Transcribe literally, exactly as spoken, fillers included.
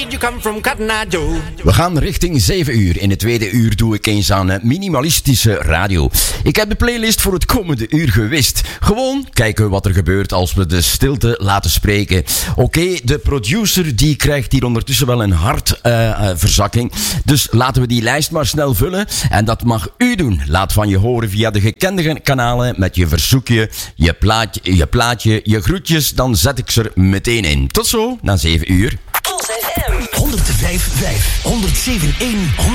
You come from Cotton Eye Joe. We gaan richting zeven uur. In het tweede uur doe ik eens aan minimalistische radio. Ik heb de playlist voor het komende uur gewist. Gewoon kijken wat er gebeurt als we de stilte laten spreken. Oké, okay, de producer die krijgt hier ondertussen wel een hartverzakking. Uh, dus laten we die lijst maar snel vullen. En dat mag u doen. Laat van je horen via de gekende kanalen met je verzoekje, je plaatje, je, plaatje, je groetjes. Dan zet ik ze er meteen in. Tot zo, na zeven uur. Pulse F M honderd vijf komma vijf, honderd zeven komma één.